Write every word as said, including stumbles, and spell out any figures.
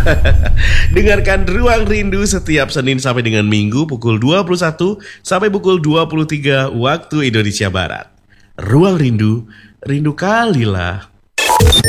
Dengarkan Ruang Rindu setiap Senin sampai dengan Minggu pukul dua puluh satu sampai pukul dua puluh tiga waktu Indonesia Barat. Ruang Rindu, rindu kali lah.